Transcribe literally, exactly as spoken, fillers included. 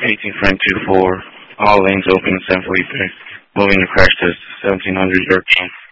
eighteen frame two four, all lanes open, seven forty-three. Moving to crash test, seventeen hundred Yorktown.